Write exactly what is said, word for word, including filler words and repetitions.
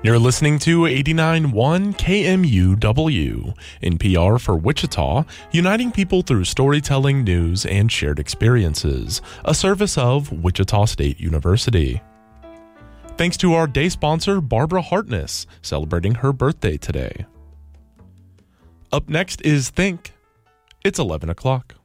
You're listening to eighty-nine point one K M U W, N P R for Wichita, uniting people through storytelling, news, and shared experiences, a service of Wichita State University. Thanks to our day sponsor, Barbara Hartness, celebrating her birthday today. Up next is Think. It's eleven o'clock.